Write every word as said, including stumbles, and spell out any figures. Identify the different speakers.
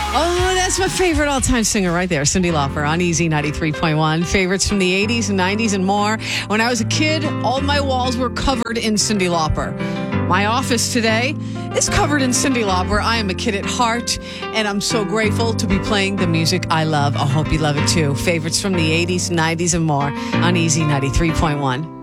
Speaker 1: Oh, that's my favorite all-time singer right there, Cyndi Lauper on Easy ninety-three point one. Favorites from the eighties and nineties and more. When I was a kid, all my walls were covered in Cyndi Lauper. My office today is covered in Cyndi Lauper. I am a kid at heart, and I'm so grateful to be playing the music I love. I hope you love it too. Favorites from the eighties, nineties, and more on Easy ninety-three point one.